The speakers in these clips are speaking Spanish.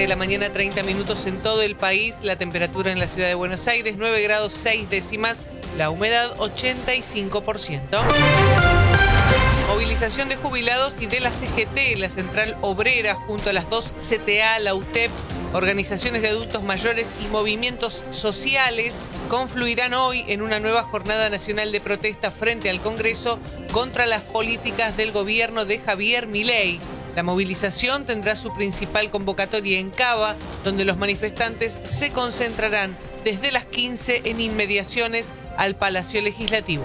de la mañana, 30 minutos en todo el país. La temperatura en la ciudad de Buenos Aires, 9 grados 6 décimas. La humedad, 85%. Movilización de jubilados y de la CGT, la Central Obrera, junto a las dos CTA, la UTEP, organizaciones de adultos mayores y movimientos sociales, confluirán hoy en una nueva jornada nacional de protesta frente al Congreso contra las políticas del gobierno de Javier Milei. La movilización tendrá su principal convocatoria en Cava, donde los manifestantes se concentrarán desde las 15 en inmediaciones al Palacio Legislativo.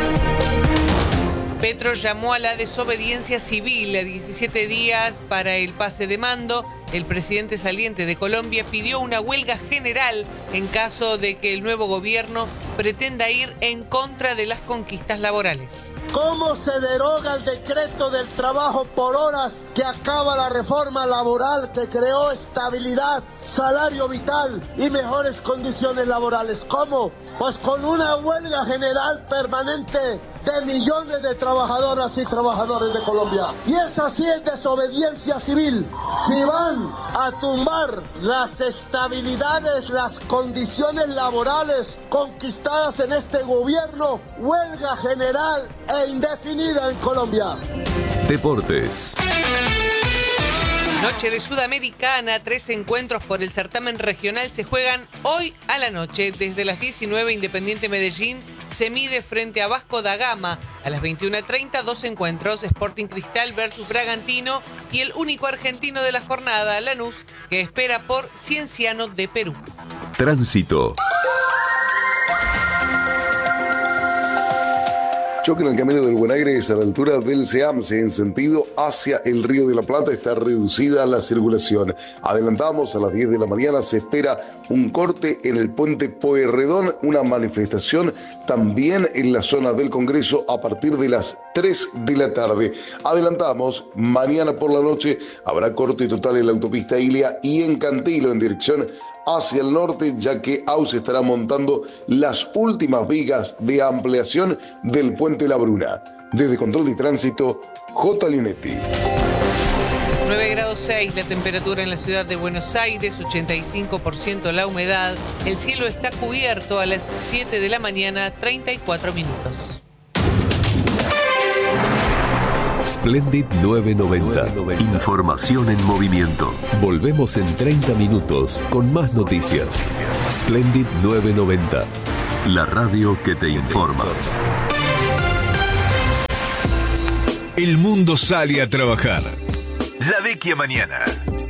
Petro llamó a la desobediencia civil a 17 días para el pase de mando. El presidente saliente de Colombia pidió una huelga general en caso de que el nuevo gobierno pretenda ir en contra de las conquistas laborales. ¿Cómo se deroga el decreto del trabajo por horas que acaba la reforma laboral que creó estabilidad, salario vital y mejores condiciones laborales? ¿Cómo? Pues con una huelga general permanente de millones de trabajadoras y trabajadores de Colombia. Y esa sí es desobediencia civil. Si van a tumbar las estabilidades, las condiciones laborales conquistadas en este gobierno, huelga general e indefinida en Colombia. Deportes. Noche de Sudamericana, 3 encuentros por el certamen regional se juegan hoy a la noche. Desde las 19, Independiente Medellín se mide frente a Vasco da Gama. A las 21:30, 2 encuentros, Sporting Cristal versus Bragantino y el único argentino de la jornada, Lanús, que espera por Cienciano de Perú. Tránsito. Choque en el camino del Buen Aire a la altura del Seamse en sentido hacia el Río de la Plata. Está reducida la circulación. Adelantamos, a las 10 de la mañana se espera un corte en el puente Pueyrredón, una manifestación también en la zona del Congreso a partir de las 3 de la tarde. Adelantamos, mañana por la noche habrá corte total en la autopista Ilia y en Cantilo en dirección hacia el norte, ya que AUSE estará montando las últimas vigas de ampliación del puente La Bruna. Desde Control de Tránsito, J. Linetti. 9 grados 6 la temperatura en la ciudad de Buenos Aires, 85% la humedad. El cielo está cubierto a las 7 de la mañana, 34 minutos. Splendid 990. Información en movimiento. Volvemos en 30 minutos con más noticias. Splendid 990. La radio que te informa. El mundo sale a trabajar. La vecchia mañana.